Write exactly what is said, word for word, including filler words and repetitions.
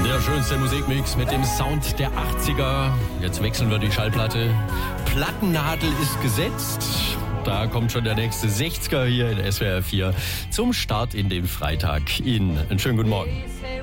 Der schönste Musikmix mit dem Sound der achtziger. Jetzt wechseln wir die Schallplatte. Plattennadel ist gesetzt. Da kommt schon der nächste sechziger hier in S W R vier zum Start in den Freitag. Ihnen einen schönen guten Morgen.